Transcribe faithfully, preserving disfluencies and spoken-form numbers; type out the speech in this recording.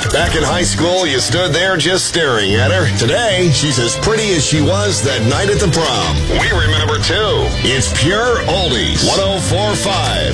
Back in high school, you stood there just staring at her. Today, she's as pretty as she was that night at the prom. We remember, too. It's Pure Oldies. one oh four point five